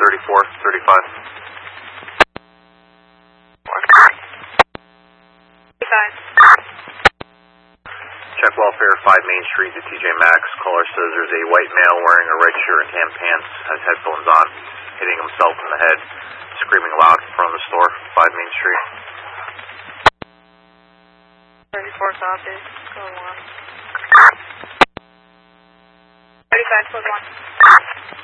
Check welfare, 5 Main Street to TJ Maxx. Caller says there's a white male wearing a red shirt and tan pants, has headphones on, hitting himself in the head, screaming loud in front of the store, 5 Main Street. 34 copy, code 1. 35, code 1.